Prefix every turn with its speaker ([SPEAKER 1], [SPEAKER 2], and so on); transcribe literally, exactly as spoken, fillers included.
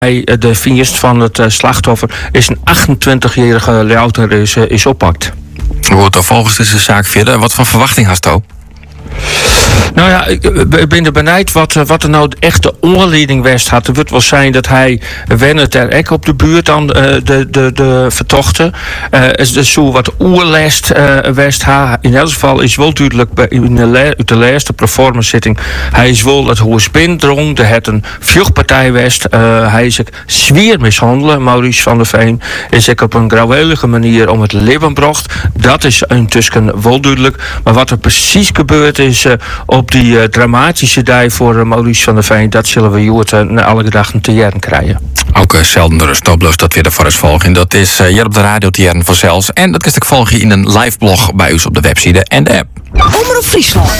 [SPEAKER 1] de vingers van het uh, slachtoffer is een achtentwintigjarige louter is, uh, is oppakt.
[SPEAKER 2] Hoe het volgens deze zaak verder? Wat voor verwachting had je?
[SPEAKER 1] Nou ja, ik ben er benijd wat, wat er nou echt de aanleiding was had. Het wordt wel zijn dat hij wennen ter ek op de buurt dan uh, de, de, de vertochten. Uh, is dus zo wat oerlest uh, west ha. In elk geval is wel duidelijk bij in de, le- de laatste performance zitting. Hij is wel het hoe spin drong. Er het een vluchtpartij west. Uh, hij is ik zwier mishandelen. Maurice van der Veen is ik op een grauwelige manier om het leven bracht. Dat is intussen wel duidelijk. Maar wat er precies gebeurd is uh, op die uh, dramatische dag voor uh, Maurice van der Veen, dat zullen we Joert uh, na alle dagen te jaren krijgen.
[SPEAKER 2] Ook uh, zelden rust op, dus dat weer de forest volgen. Dat is uh, hier op de radio te jaren vanzelfs. En dat kun je volgen in een live blog bij ons op de website en de app.
[SPEAKER 3] Omroep Friesland.